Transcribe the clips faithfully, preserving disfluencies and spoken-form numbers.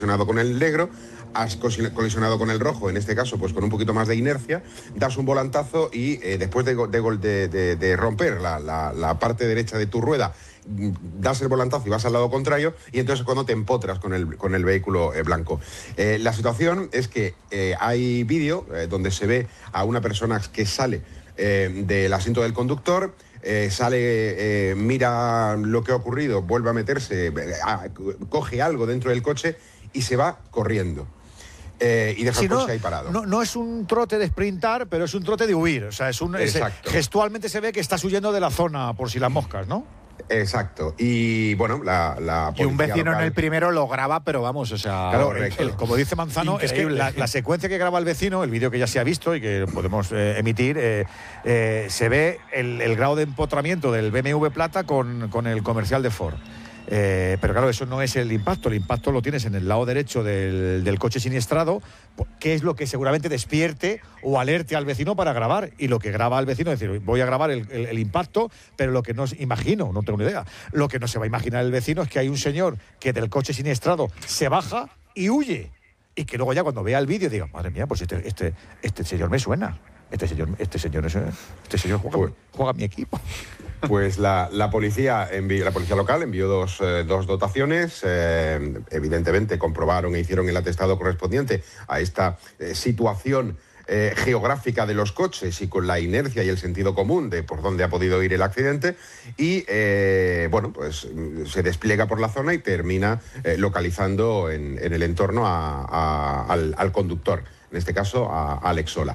colisionado con el negro, has colisionado con el rojo, en este caso pues con un poquito más de inercia, das un volantazo y eh, después de, de, de, de romper la, la, la parte derecha de tu rueda, das el volantazo y vas al lado contrario, y entonces cuando te empotras con el, con el vehículo eh, blanco. Eh, la situación es que eh, hay vídeo eh, donde se ve a una persona que sale eh, del asiento del conductor, eh, sale, eh, mira lo que ha ocurrido, vuelve a meterse, eh, a, coge algo dentro del coche y se va corriendo. Eh, y deja si el coche no, ahí parado. No, no es un trote de sprintar, pero es un trote de huir. O sea, es un, es, gestualmente se ve que estás huyendo de la zona por si las moscas, ¿no? Exacto. Y bueno, la, la y un vecino local en el primero lo graba, pero vamos, o sea, claro, el, el, como dice Manzano, increíble. Es que la, la secuencia que graba el vecino, el vídeo que ya se ha visto y que podemos eh, emitir, eh, eh, se ve el, el grado de empotramiento del B M W Plata con, con el comercial de Ford. Eh, pero claro, eso no es el impacto. El impacto lo tienes en el lado derecho del, del coche siniestrado, que es lo que seguramente despierte o alerte al vecino para grabar. Y lo que graba al vecino es decir, voy a grabar el, el, el impacto, pero lo que no imagino, no tengo ni idea, lo que no se va a imaginar el vecino es que hay un señor que del coche siniestrado se baja y huye. Y que luego ya cuando vea el vídeo diga, madre mía, pues este, este, este señor me suena. Este señor, este señor, este señor juega, pues, juega a mi equipo. Pues la, la, policía envió, la policía local envió dos, eh, dos dotaciones, eh, evidentemente comprobaron e hicieron el atestado correspondiente a esta eh, situación eh, geográfica de los coches y con la inercia y el sentido común de por dónde ha podido ir el accidente y, eh, bueno, pues se despliega por la zona y termina eh, localizando en, en el entorno a, a, al, al conductor, en este caso a, a Alex Sola.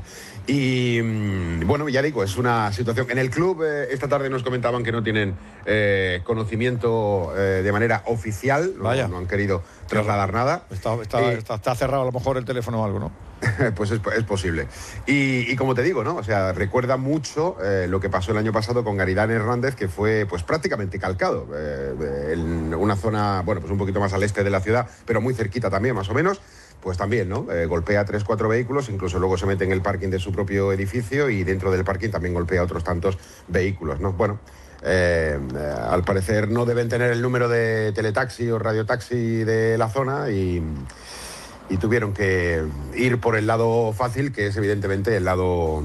Y bueno, ya digo, es una situación. En el club eh, esta tarde nos comentaban que no tienen eh, conocimiento eh, de manera oficial, no, no han querido trasladar nada. Está, está, eh, está, está cerrado a lo mejor el teléfono o algo, ¿no? Pues es, es posible. Y, y como te digo, ¿no? O sea, recuerda mucho eh, lo que pasó el año pasado con Garidán Hernández, que fue pues prácticamente calcado. Eh, en una zona, bueno, pues un poquito más al este de la ciudad, pero muy cerquita también, más o menos. Pues también, ¿no? Eh, golpea tres, cuatro vehículos, incluso luego se mete en el parking de su propio edificio y dentro del parking también golpea otros tantos vehículos, ¿no? Bueno, eh, eh, al parecer no deben tener el número de teletaxi o radiotaxi de la zona y, y tuvieron que ir por el lado fácil, que es evidentemente el lado,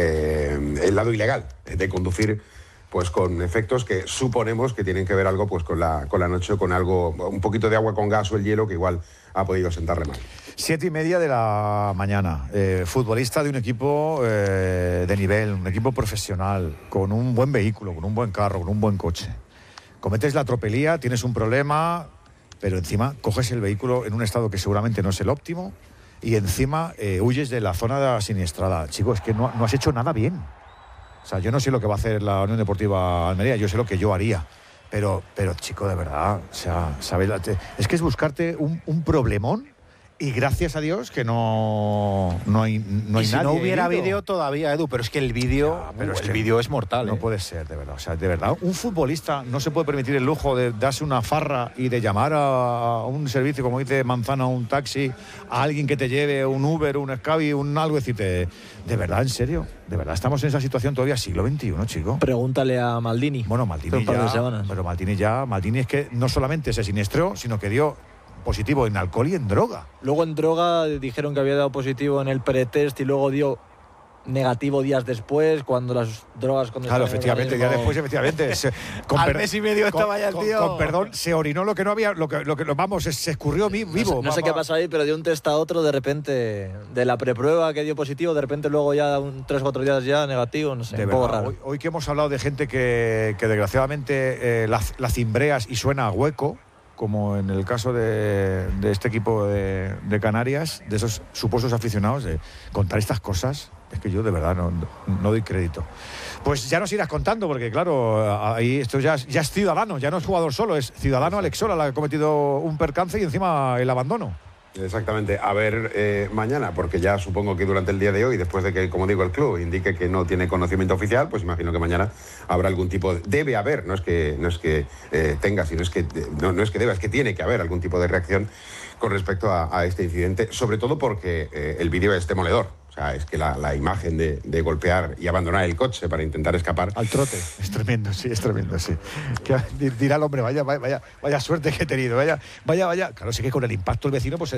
eh, el lado ilegal de conducir pues con efectos que suponemos que tienen que ver algo pues con la, con la noche o con algo, un poquito de agua con gas o el hielo que igual ha podido sentarle mal. Siete y media de la mañana, eh, futbolista de un equipo eh, de nivel, un equipo profesional, con un buen vehículo, con un buen carro, con un buen coche. Cometes la tropelía, tienes un problema, pero encima coges el vehículo en un estado que seguramente no es el óptimo y encima eh, huyes de la zona siniestrada. Chicos, es que no, no has hecho nada bien. O sea, yo no sé lo que va a hacer la Unión Deportiva Almería, yo sé lo que yo haría. Pero, pero chico, de verdad, o sea, ¿sabes? Es que es buscarte un, un problemón y gracias a Dios que no, no hay, no hay y si nadie. no hubiera vídeo todavía, Edu, pero es que el vídeo uh, pero es el que vídeo es mortal. No ¿eh? puede ser, de verdad. O sea, de verdad, un futbolista no se puede permitir el lujo de darse una farra y de llamar a, a un servicio, como dice Manzano, a un taxi, a alguien que te lleve, un Uber, un Scavi, un algo, decirte, de verdad, en serio, de verdad, estamos en esa situación todavía siglo veintiuno, chico. Pregúntale a Maldini. Bueno, Maldini ya, pero Maldini ya, Maldini es que no solamente se siniestró, sino que dio positivo en alcohol y en droga. Luego en droga dijeron que había dado positivo en el pretest y luego dio negativo días después, cuando las drogas... Cuando claro, efectivamente, días después, efectivamente. Se, con Al per, mes y medio estaba con, ya el tío... Con, con perdón, se orinó lo que no había, lo que, lo que vamos, se, se escurrió vivo. No sé, no sé qué pasó ahí, pero de un test a otro, de repente, de la preprueba que dio positivo, de repente luego ya un tres o cuatro días ya negativo, no sé, de un verdad, poco raro. Hoy, hoy que hemos hablado de gente que, que desgraciadamente eh, la, la cimbreas y suena a hueco, como en el caso de, de este equipo de, de Canarias, de esos supuestos aficionados, de contar estas cosas, es que yo de verdad no, no doy crédito. Pues ya nos irás contando, porque claro, ahí esto ya, ya es ciudadano, ya no es jugador solo, es ciudadano Alex Sola, la que ha cometido un percance y encima el abandono. Exactamente, a ver eh, mañana, porque ya supongo que durante el día de hoy, después de que, como digo, el club indique que no tiene conocimiento oficial, pues imagino que mañana habrá algún tipo de... Debe haber, no es que, no es que eh, tenga, sino es que, no, no es que deba, es que tiene que haber algún tipo de reacción con respecto a, a este incidente, sobre todo porque eh, el vídeo es demoledor. O sea, es que la, la imagen de, de golpear y abandonar el coche para intentar escapar... Al trote. Es tremendo, sí, es tremendo, sí. Que dirá el hombre, vaya, vaya, vaya suerte que he tenido, vaya, vaya, vaya. Claro, sí que con el impacto el vecino, pues...